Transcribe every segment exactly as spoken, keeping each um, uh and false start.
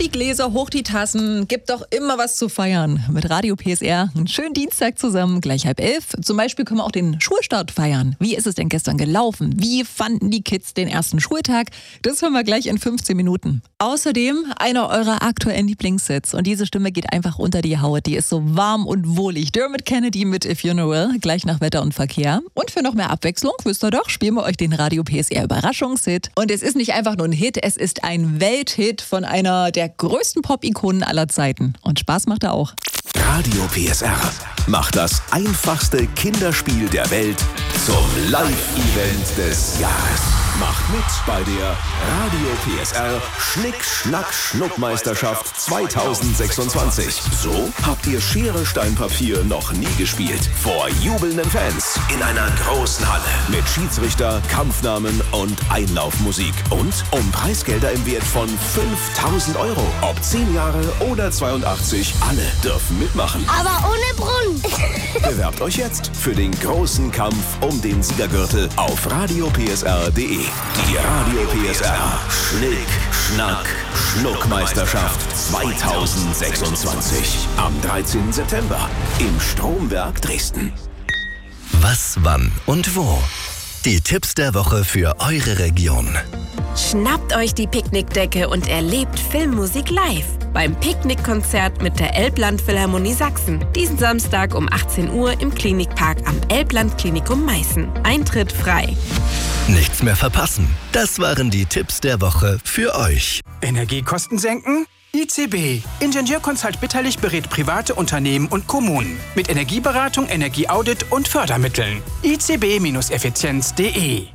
die Gläser, hoch die Tassen, gibt doch immer was zu feiern. Mit Radio P S R einen schönen Dienstag zusammen, gleich halb elf. Zum Beispiel können wir auch den Schulstart feiern. Wie ist es denn gestern gelaufen? Wie fanden die Kids den ersten Schultag? Das hören wir gleich in fünfzehn Minuten. Außerdem einer eurer aktuellen Lieblingssets. Und diese Stimme geht einfach unter die Haut. Die ist so warm und wohlig. Dermot Kennedy mit A Funeral, gleich nach Wetter und Verkehr. Und für noch mehr Abwechslung, wisst ihr doch, spielen wir euch den Radio P S R Überraschungshit. Und es ist nicht einfach nur ein Hit, es ist ein Welthit von einer der größten Pop-Ikonen aller Zeiten. Und Spaß macht er auch. Radio P S R macht das einfachste Kinderspiel der Welt zum Live-Event des Jahres. Macht mit bei der Radio P S R Schnick-Schnack-Schnuck-Meisterschaft zweitausendsechsundzwanzig. So habt ihr Schere, Stein, Papier noch nie gespielt. Vor jubelnden Fans in einer großen Halle mit Schiedsrichter, Kampfnamen und Einlaufmusik. Und um Preisgelder im Wert von fünftausend Euro. Ob zehn Jahre oder zweiundachtzig, alle dürfen mitmachen. Aber ohne Brunnen. Bewerbt euch jetzt für den großen Kampf um den Siegergürtel auf radio p s r punkt d e. Die Radio P S R Schnick, Schnack, Schnuck-Meisterschaft zweitausendsechsundzwanzig. Am dreizehnten September im Stromwerk Dresden. Was, wann und wo? Die Tipps der Woche für eure Region. Schnappt euch die Picknickdecke und erlebt Filmmusik live beim Picknickkonzert mit der Elbland-Philharmonie Sachsen. Diesen Samstag um achtzehn Uhr im Klinikpark am Elbland-Klinikum Meißen. Eintritt frei. Nichts mehr verpassen. Das waren die Tipps der Woche für euch. Energiekosten senken? I C B. Ingenieurconsult Bitterlich berät private Unternehmen und Kommunen mit Energieberatung, Energieaudit und Fördermitteln. i c b Effizienz punkt d e.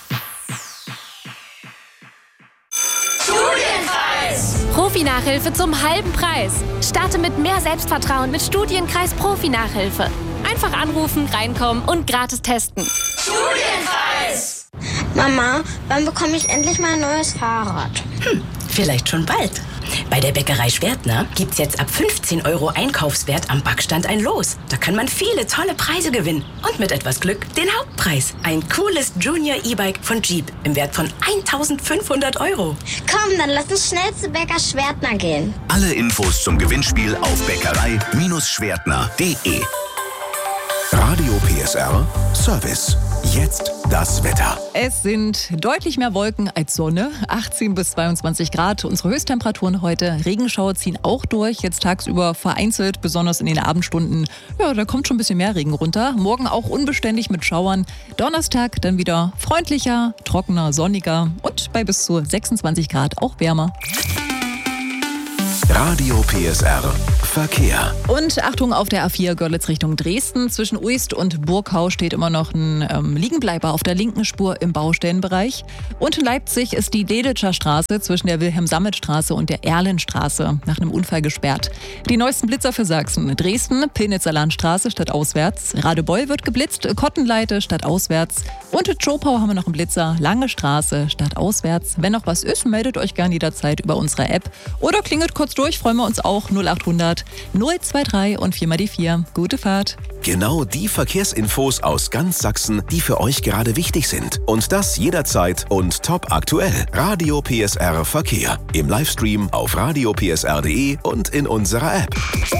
Profi-Nachhilfe zum halben Preis. Starte mit mehr Selbstvertrauen mit Studienkreis Profi-Nachhilfe. Einfach anrufen, reinkommen und gratis testen. Studienkreis! Mama, wann bekomme ich endlich mal ein neues Fahrrad? Hm, vielleicht schon bald. Bei der Bäckerei Schwertner gibt's jetzt ab fünfzehn Euro Einkaufswert am Backstand ein Los. Da kann man viele tolle Preise gewinnen. Und mit etwas Glück den Hauptpreis. Ein cooles Junior E-Bike von Jeep im Wert von eintausendfünfhundert Euro. Komm, dann lass uns schnell zu Bäcker Schwertner gehen. Alle Infos zum Gewinnspiel auf bäckerei Schwertner punkt d e. Radio P S R Service. Jetzt das Wetter. Es sind deutlich mehr Wolken als Sonne. achtzehn bis zweiundzwanzig Grad. Unsere Höchsttemperaturen heute. Regenschauer ziehen auch durch. Jetzt tagsüber vereinzelt, besonders in den Abendstunden. Ja, da kommt schon ein bisschen mehr Regen runter. Morgen auch unbeständig mit Schauern. Donnerstag dann wieder freundlicher, trockener, sonniger und bei bis zu sechsundzwanzig Grad auch wärmer. Radio P S R Verkehr. Und Achtung auf der A vier Görlitz Richtung Dresden. Zwischen Uist und Burgau steht immer noch ein ähm, Liegenbleiber auf der linken Spur im Baustellenbereich. Und in Leipzig ist die Deditscher Straße zwischen der Wilhelm-Sammet-Straße und der Erlenstraße nach einem Unfall gesperrt. Die neuesten Blitzer für Sachsen. Dresden, Pillnitzer Landstraße statt auswärts. Radebeul wird geblitzt, Kottenleite statt auswärts. Und in Zschopau haben wir noch einen Blitzer, Lange Straße statt auswärts. Wenn noch was ist, meldet euch gerne jederzeit über unsere App. Oder klingelt kurz durch, freuen wir uns auch. null achthundert null zwei drei und vier mal die vier. Gute Fahrt. Genau die Verkehrsinfos aus ganz Sachsen, die für euch gerade wichtig sind. Und das jederzeit und top aktuell. Radio P S R Verkehr. Im Livestream auf radio p s r punkt d e und in unserer App.